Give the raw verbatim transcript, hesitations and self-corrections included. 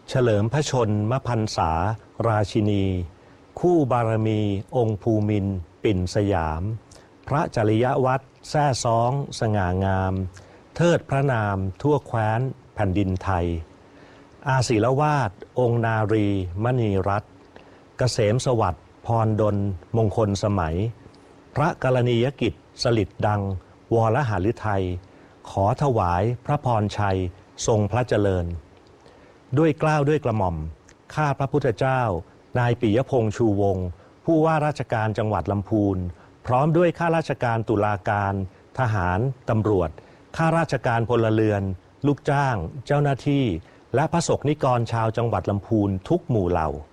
เฉลิมพระชนมพรรษาราชินีคู่บารมีองค์ภูมินทร์ปิ่นสยามพระจริยวัตรแท้ซ้องสง่างามเทิดพระนามทั่วแคว้นแผ่นดินไทยอาศิลวาทองค์นารีมณีรัตน์เกษมสวัสดิ์พรดลมงคลสมัยพระกรณียกิจสลิดดังวรหฤทัยขอถวายพระพรชัยทรงพระเจริญด้วยเกล้าด้วยกระหม่อมข้าพระพุทธเจ้านายปิยพงษ์ชูวงศ์ผู้ว่าราชการจังหวัดลำพูนพร้อมด้วยข้าราชการตุลาการทหารตำรวจข้าราชการพลเรือนลูกจ้างเจ้าหน้าที่และพระสงฆ์นิกรชาวจังหวัดลำพูนทุกหมู่เหล่า